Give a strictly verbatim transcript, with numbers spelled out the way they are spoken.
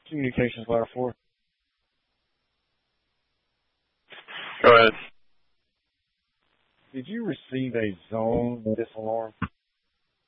Communications ladder four. Go ahead. Did you receive a zone disalarm?